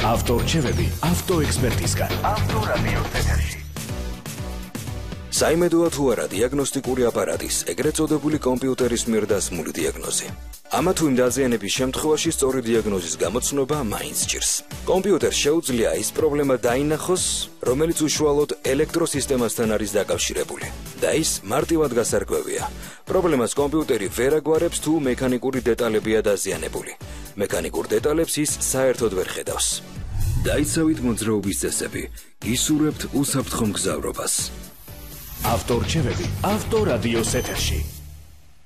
ავტორჩევები ავტოექსპერტისგან. ავტორადიოს ეთერში. საიმედოა თუ არა დიაგნოსტიკური აპარატის, ეგრეთ წოდებული კომპიუტერის მიერ დასმული დიაგნოზი. ამა თუ იმ დაზიანების შემთხვევაში სწორი დიაგნოზის გამოცნობა მაინც ჭირს. კომპიუტერს შეუძლია ის პრობლემა დაინახოს, რომელიც უშუალოდ ელექტროსისტემასთან არის დაკავშირებული. და ის მარტივად გასარკვევია. პრობლემას კომპიუტერი ვერ აგვარებს თუ მექანიკური დეტალებია დაზიანებული. მექანიკურ დეტალებს ის საერთოდ ვერ ხედავს. დაიცავით მოძრაობის წესები, გისურვებთ უსაფრთხო მგზავრობას. ავტორჩევები ავტორადიოს ეთერში.